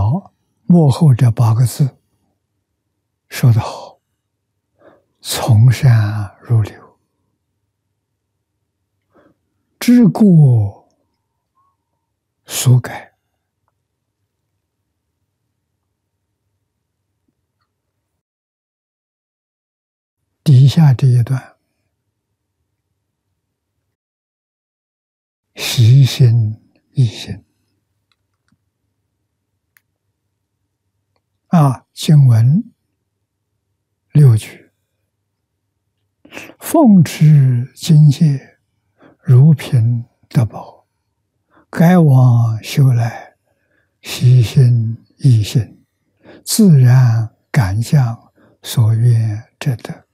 了幕后这8个字，说得好：从善如流，知过所改。底下这一段，习心意心经文6句：奉持经戒，如凭得宝，该往修来，习心意心，自然感降所愿之德。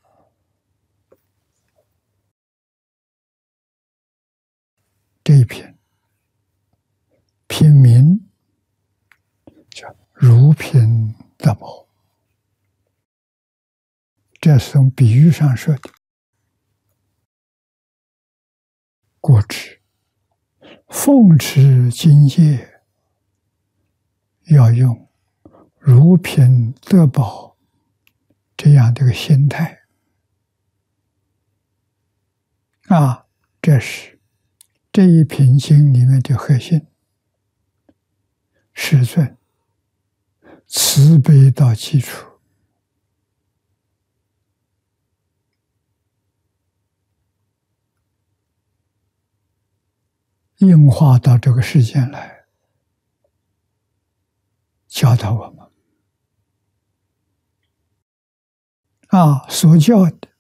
这一篇品名叫如凭得宝，这是从比喻上说的。故知奉持经戒要用如凭得宝这样的一个心态这是这一品经里面的核心。世尊慈悲到基础，应化到这个世间来，教导我们所教的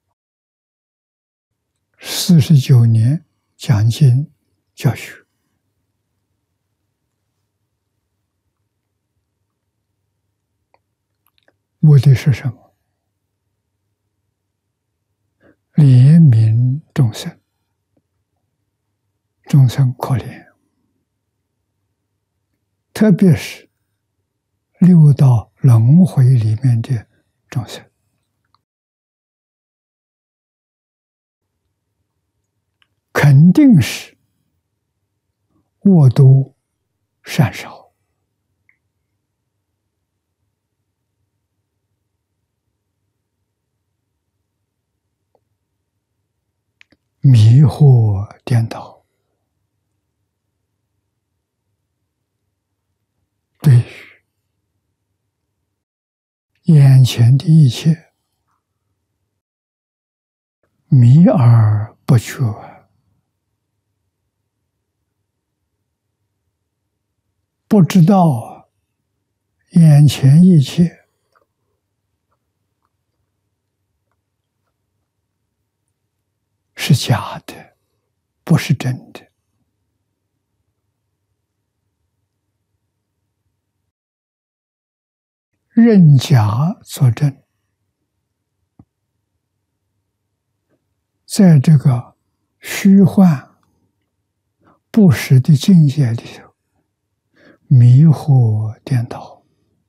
49年讲经教学，目的是什么？怜悯众生，众生可怜，特别是6道轮回里面的众生，肯定是恶多善少。迷惑颠倒，对于眼前的一切迷而不觉，不知道眼前一切是假的，不是真的。认假作真，在这个虚幻不实的境界里头，迷惑颠倒，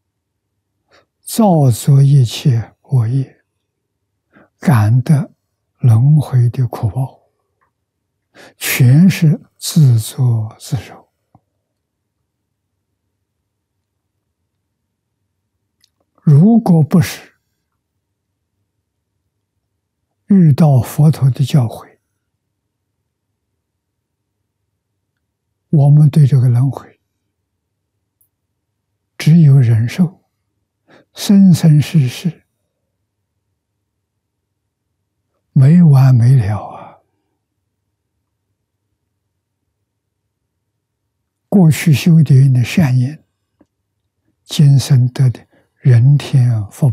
造作一切恶业，感得轮回的苦报，全是自作自受。如果不是遇到佛陀的教诲，我们对这个轮回只有忍受，生生世世没完没了过去修的善业，今生得的人天福报。